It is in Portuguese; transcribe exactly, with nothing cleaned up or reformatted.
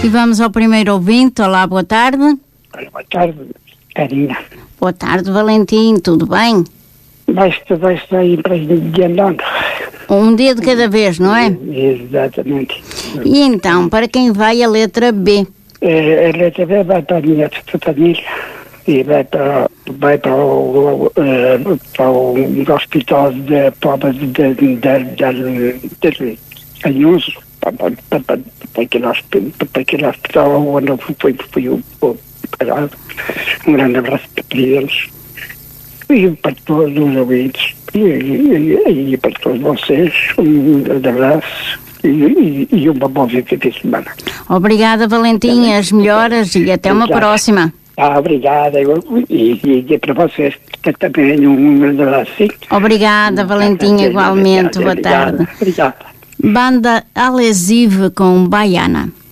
E vamos ao primeiro ouvinte. Olá, boa tarde. Olha, boa tarde, Karina. Boa tarde, Valentim, tudo bem? Basta, basta ir para de andando. Um dia de cada vez, não é? Exatamente. E então, para quem vai a letra B? É, a letra B vai para a minha família e vai para, vai para, o, uh, para o hospital de pobres de, de, de, de, de Anhuso, para, para, para, para, aquele, para aquele hospital onde eu fui, fui o parado. Um grande abraço para eles e para todos os ouvintes e, e, e para todos vocês. Um grande abraço e, e, e uma boa fim de semana. Obrigada, Valentim, as melhoras e até uma próxima. Ah, obrigada. E, e, e para vocês também um grande abraço. Obrigada, Valentim, igualmente. Boa tarde. Obrigada. Banda Alesive com Baiana.